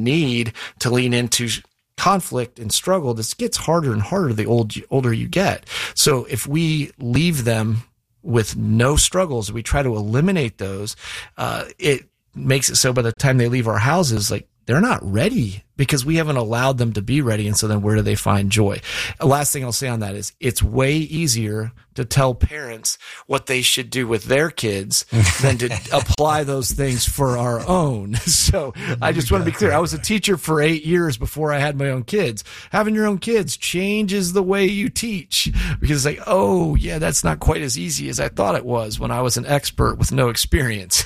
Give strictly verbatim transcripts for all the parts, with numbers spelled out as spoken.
need to lean into conflict and struggle. This gets harder and harder the old, older you get. So if we leave them with no struggles, we try to eliminate those, uh, it makes it so by the time they leave our houses, like, they're not ready because we haven't allowed them to be ready. And so then where do they find joy? The last thing I'll say on that is it's way easier to tell parents what they should do with their kids than to apply those things for our own. So I just want to be clear. I was a teacher for eight years before I had my own kids. Having your own kids changes the way you teach because it's like, oh yeah, that's not quite as easy as I thought it was when I was an expert with no experience.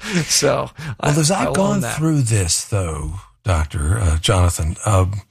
So well, as I, I've gone through this though, Doctor uh, Jonathan, um,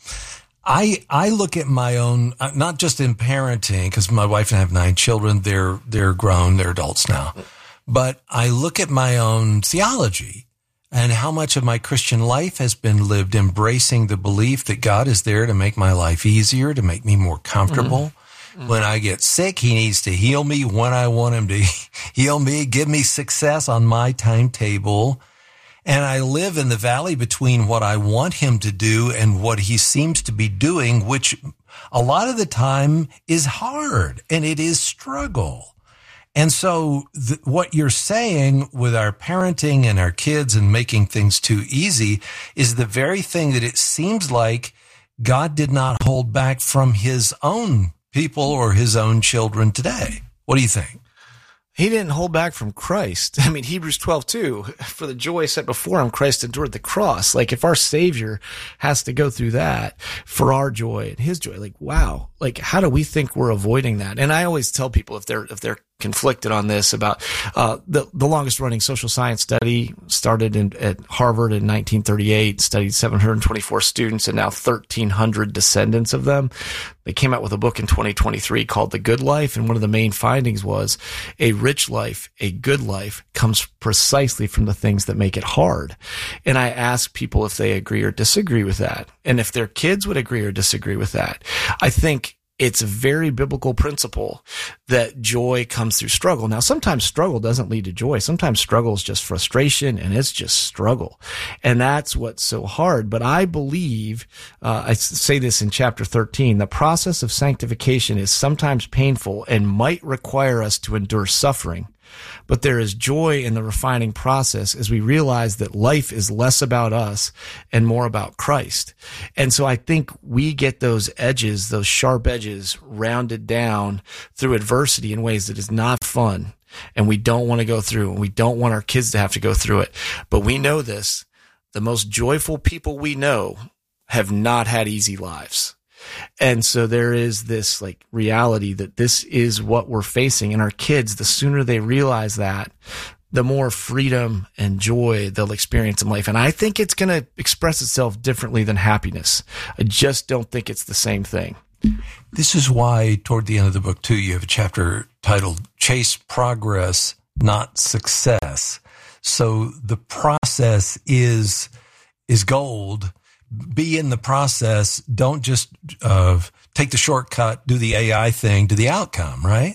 I I look at my own, uh, not just in parenting, because my wife and I have nine children. They're they're grown, they're adults now. But I look at my own theology and how much of my Christian life has been lived embracing the belief that God is there to make my life easier, to make me more comfortable. Mm-hmm. When I get sick, he needs to heal me when I want him to heal me, give me success on my timetable. And I live in the valley between what I want him to do and what he seems to be doing, which a lot of the time is hard and it is struggle. And so th- what you're saying with our parenting and our kids and making things too easy is the very thing that it seems like God did not hold back from his own people or his own children today. What do you think? He didn't hold back from Christ. I mean, Hebrews twelve two, for the joy set before him, Christ endured the cross. Like, if our Savior has to go through that for our joy and his joy, like, wow, like, how do we think we're avoiding that? And I always tell people if they're, if they're conflicted on this about, uh, the, the longest running social science study started in, at Harvard in nineteen thirty-eight, studied seven hundred twenty-four students and now thirteen hundred descendants of them. They came out with a book in twenty twenty-three called The Good Life. And one of the main findings was a rich life, a good life comes precisely from the things that make it hard. And I ask people if they agree or disagree with that. And if their kids would agree or disagree with that. I think it's a very biblical principle that joy comes through struggle. Now, sometimes struggle doesn't lead to joy. Sometimes struggle is just frustration and it's just struggle. And that's what's so hard. But I believe, uh, I say this in chapter thirteen, the process of sanctification is sometimes painful and might require us to endure suffering. But there is joy in the refining process as we realize that life is less about us and more about Christ. And so I think we get those edges, those sharp edges rounded down through adversity in ways that is not fun. And we don't want to go through, and we don't want our kids to have to go through it. But we know this. The most joyful people we know have not had easy lives. And so there is this like reality that this is what we're facing. And our kids, the sooner they realize that, the more freedom and joy they'll experience in life. And I think it's going to express itself differently than happiness. I just don't think it's the same thing. This is why toward the end of the book too, you have a chapter titled Chase Progress, Not Success. So the process is, is gold. Be in the process. Don't just uh, take the shortcut, do the A I thing, do the outcome, right?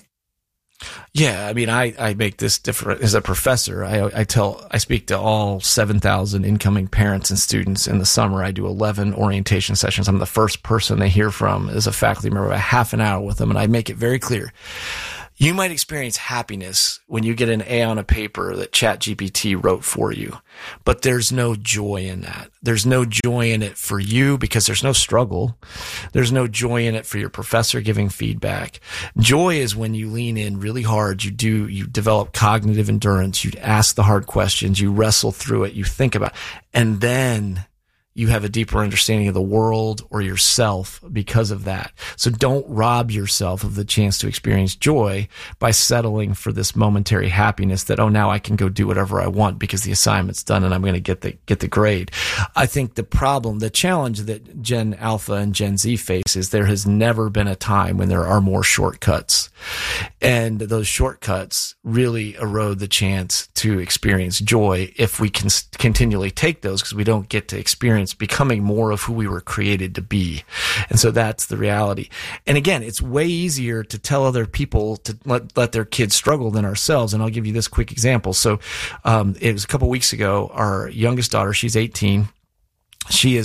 Yeah, I mean, I, I make this different as a professor. I, I tell, I speak to all seven thousand incoming parents and students in the summer. I do eleven orientation sessions. I'm the first person they hear from as a faculty member, about half an hour with them. And I make it very clear. You might experience happiness when you get an A on a paper that ChatGPT wrote for you, but there's no joy in that. There's no joy in it for you because there's no struggle. There's no joy in it for your professor giving feedback. Joy is when you lean in really hard. You do, you develop cognitive endurance. You ask the hard questions. You wrestle through it. You think about it, and then you have a deeper understanding of the world or yourself because of that. So don't rob yourself of the chance to experience joy by settling for this momentary happiness that, oh, now I can go do whatever I want because the assignment's done and I'm going to get the, get the grade. I think the problem, the challenge that Gen Alpha and Gen Z face is there has never been a time when there are more shortcuts. And those shortcuts really erode the chance to experience joy if we can continually take those because we don't get to experience becoming more of who we were created to be. And so that's the reality. And again, it's way easier to tell other people to let, let their kids struggle than ourselves. And I'll give you this quick example. So um, it was a couple weeks ago, our youngest daughter, she's eighteen. She is